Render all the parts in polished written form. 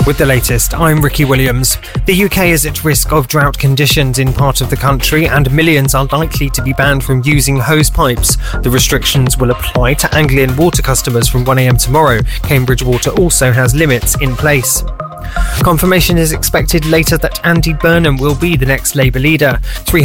With the latest, I'm Ricky Williams. The UK is at risk of drought conditions in part of the country, and millions are likely to be banned from using hose pipes. The restrictions will apply to Anglian water customers from 1am tomorrow. Cambridge Water also has limits in place. Confirmation is expected later that Andy Burnham will be the next Labour leader.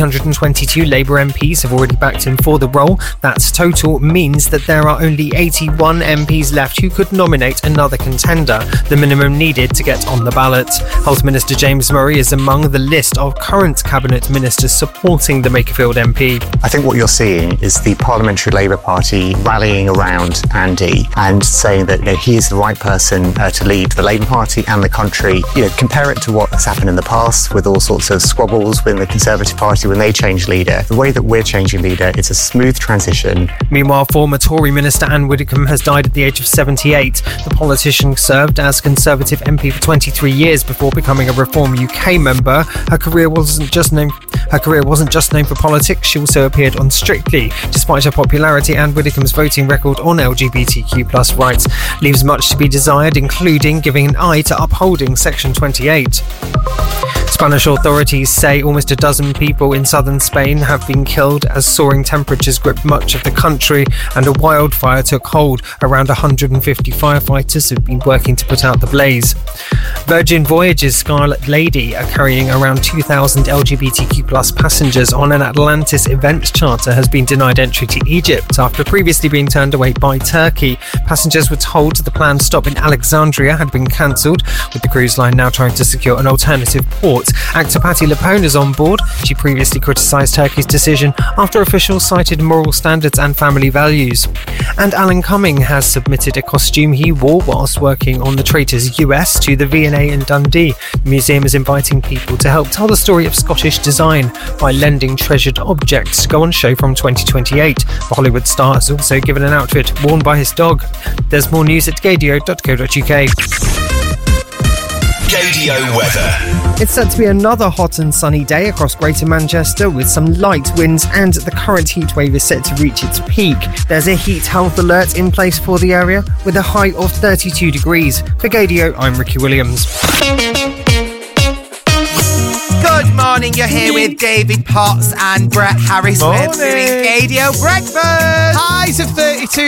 322 Labour MPs have already backed him for the role. That total means that there are only 81 MPs left who could nominate another contender, the minimum needed to get on the ballot. Health Minister James Murray is among the list of current Cabinet ministers supporting the Makerfield MP. I think what you're seeing is the Parliamentary Labour Party rallying around Andy and saying that he is the right person to lead the Labour Party and the country. Compare it to what has happened in the past with all sorts of squabbles within the Conservative Party when they change leader. The way that we're changing leader, it's a smooth transition. Meanwhile, former Tory Minister Anne Widdecombe has died at the age of 78. The politician served as Conservative MP for 23 years before becoming a Reform UK member. Her career wasn't just known for politics, she also appeared on Strictly. Despite her popularity, Anne Widdecombe's voting record on LGBTQ+ rights leaves much to be desired, including giving an eye to upholding Section 28. Spanish authorities say almost a dozen people in southern Spain have been killed as soaring temperatures gripped much of the country and a wildfire took hold. Around 150 firefighters have been working to put out the blaze. Virgin Voyages Scarlet Lady are carrying around 2,000 LGBTQ+ passengers on an Atlantis event charter has been denied entry to Egypt after previously being turned away by Turkey. Passengers were told the planned stop in Alexandria had been cancelled, with the cruise line now trying to secure an alternative port. Actor Patti LuPone is on board. She previously criticised Turkey's decision after officials cited moral standards and family values. And Alan Cumming has submitted a costume he wore whilst working on The Traitors US to the V&A in Dundee. The museum is inviting people to help tell the story of Scottish design by lending treasured objects to go on show from 2028. The Hollywood star has also given an outfit worn by his dog. There's more news at gadio.co.uk. Gadio weather. It's set to be another hot and sunny day across Greater Manchester with some light winds, and the current heat wave is set to reach its peak. There's a heat health alert in place for the area with a high of 32 degrees. For Gadio, I'm Ricky Williams. Good morning, you're here with David Potts and Brett Harris. We're doing Gadio Breakfast. Highs of 32